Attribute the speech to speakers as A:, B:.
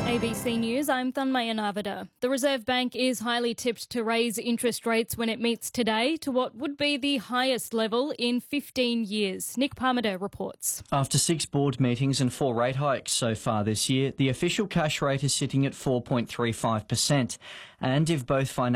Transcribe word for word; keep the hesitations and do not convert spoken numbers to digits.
A: A B C News, I'm Thanmaya Navada. The Reserve Bank is highly tipped to raise interest rates when it meets today to what would be the highest level in fifteen years. Nick Parmenter reports.
B: After six board meetings and four rate hikes so far this year, the official cash rate is sitting at four point three five percent. And if both financial